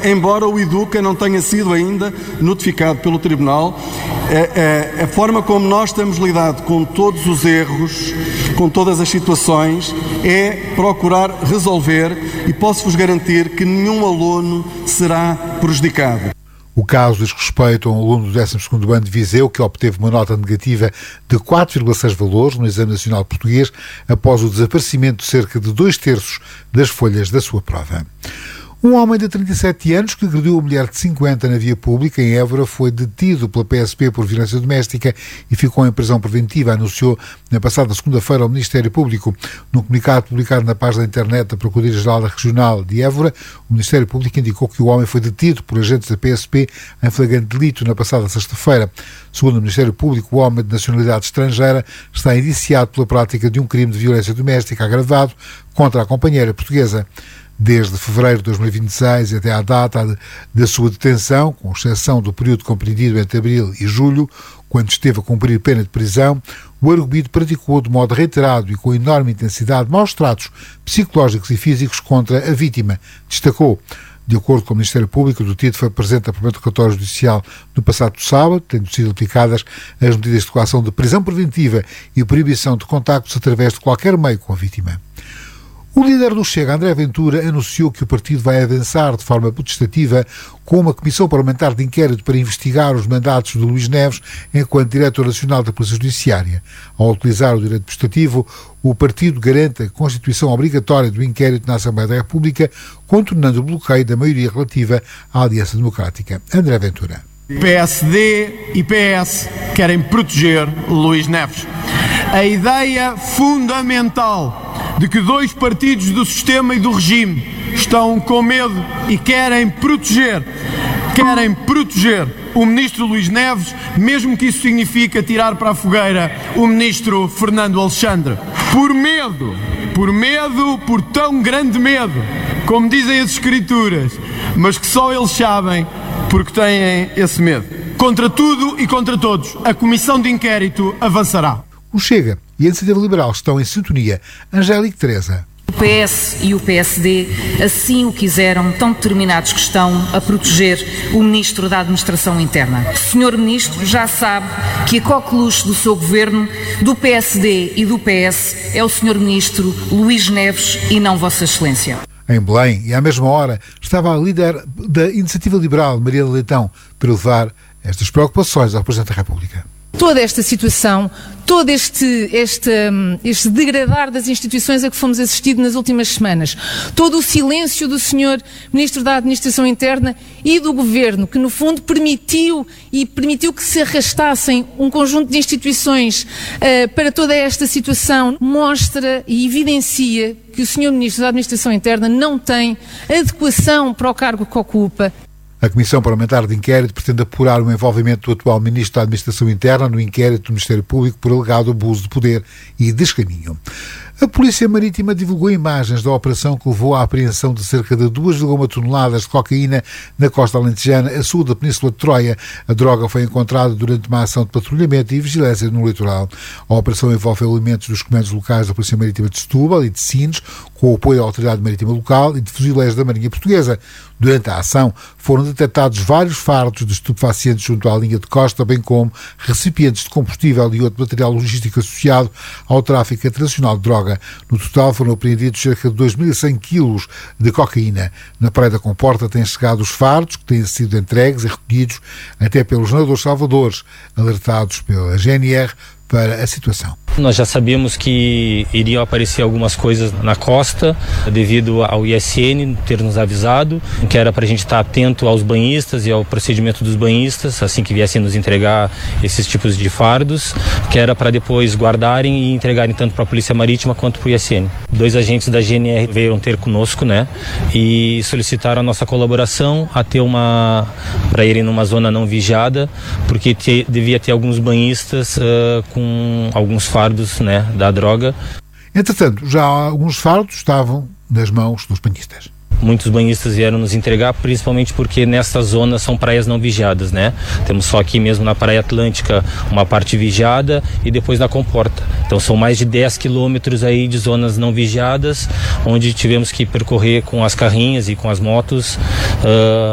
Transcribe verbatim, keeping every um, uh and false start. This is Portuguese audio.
embora o Educa não tenha sido ainda notificado pelo Tribunal, a, a, a forma como nós temos lidado com todos os erros, com todas as situações, é procurar resolver, e posso-vos garantir que nenhum aluno será prejudicado. O caso diz respeito a um aluno do décimo segundo ano de Viseu que obteve uma nota negativa de quatro vírgula seis valores no Exame Nacional Português após o desaparecimento de cerca de dois terços das folhas da sua prova. Um homem de trinta e sete anos que agrediu uma mulher de cinquenta na via pública em Évora foi detido pela P S P por violência doméstica e ficou em prisão preventiva, anunciou na passada segunda-feira o Ministério Público. Num comunicado publicado na página da internet da Procuradoria-Geral da Regional de Évora, o Ministério Público indicou que o homem foi detido por agentes da P S P em flagrante delito na passada sexta-feira. Segundo o Ministério Público, o homem de nacionalidade estrangeira está indiciado pela prática de um crime de violência doméstica agravado contra a companheira portuguesa. Desde fevereiro de dois mil e vinte e seis até à data da sua detenção, com exceção do período compreendido entre abril e julho, quando esteve a cumprir pena de prisão, o arguido praticou de modo reiterado e com enorme intensidade maus tratos psicológicos e físicos contra a vítima, destacou. De acordo com o Ministério Público, o detido foi presente a primeiro interrogatório judicial no passado sábado, tendo sido aplicadas as medidas de coação de prisão preventiva e proibição de contactos através de qualquer meio com a vítima. O líder do Chega, André Ventura, anunciou que o partido vai avançar de forma potestativa com uma comissão parlamentar de inquérito para investigar os mandatos de Luís Neves enquanto Diretor Nacional da Polícia Judiciária. Ao utilizar o direito potestativo, o partido garante a constituição obrigatória do inquérito na Assembleia da República, contornando o bloqueio da maioria relativa à Aliança Democrática. André Ventura. P S D e P S querem proteger Luís Neves. A ideia fundamental de que dois partidos do sistema e do regime estão com medo e querem proteger, querem proteger o ministro Luís Neves, mesmo que isso signifique tirar para a fogueira o ministro Fernando Alexandre. Por medo, por medo, por tão grande medo, como dizem as Escrituras, mas que só eles sabem porque têm esse medo. Contra tudo e contra todos, a comissão de inquérito avançará. O Chega e a Iniciativa Liberal estão em sintonia. Angélica Teresa. O P S e o P S D assim o quiseram, tão determinados que estão a proteger o Ministro da Administração Interna. O senhor Ministro já sabe que a coqueluche do seu governo, do P S D e do P S, é o senhor Ministro Luís Neves e não Vossa Excelência. Em Belém, e à mesma hora, estava a líder da Iniciativa Liberal, Mariana Leitão, para levar estas preocupações ao Presidente da República. Toda esta situação, todo este, este, este degradar das instituições a que fomos assistidos nas últimas semanas, todo o silêncio do senhor Ministro da Administração Interna e do Governo, que no fundo permitiu e permitiu que se arrastassem um conjunto de instituições uh, para toda esta situação, mostra e evidencia que o senhor Ministro da Administração Interna não tem adequação para o cargo que ocupa. A Comissão Parlamentar de Inquérito pretende apurar o envolvimento do atual Ministro da Administração Interna no inquérito do Ministério Público por alegado abuso de poder e descaminho. A Polícia Marítima divulgou imagens da operação que levou à apreensão de cerca de duas vírgula uma toneladas de cocaína na costa alentejana, a sul da Península de Troia. A droga foi encontrada durante uma ação de patrulhamento e vigilância no litoral. A operação envolve elementos dos comandos locais da Polícia Marítima de Setúbal e de Sines, com o apoio da Autoridade Marítima Local e de fuzileiros da Marinha Portuguesa. Durante a ação, foram detectados vários fardos de estupefacientes junto à linha de costa, bem como recipientes de combustível e outro material logístico associado ao tráfico internacional de droga. No total foram apreendidos cerca de dois mil e cem quilos de cocaína. Na Praia da Comporta têm chegado os fardos, que têm sido entregues e recolhidos até pelos nadadores salvadores, alertados pela G N R para a situação. Nós já sabíamos que iriam aparecer algumas coisas na costa, devido ao I S N ter nos avisado, que era para a gente estar atento aos banhistas e ao procedimento dos banhistas, assim que viessem nos entregar esses tipos de fardos, que era para depois guardarem e entregarem tanto para a Polícia Marítima quanto para o I S N. Dois agentes da G N R veio ter conosco, né, e solicitaram a nossa colaboração a ter uma, para irem numa zona não vigiada, porque te, devia ter alguns banhistas uh, com alguns fardos, né, da droga. Entretanto, já alguns fardos estavam nas mãos dos banhistas. Muitos banhistas vieram nos entregar, principalmente porque nessa zona são praias não vigiadas, né? Temos só aqui mesmo na Praia Atlântica uma parte vigiada e depois na Comporta. Então são mais de dez quilômetros aí de zonas não vigiadas, onde tivemos que percorrer com as carrinhas e com as motos uh,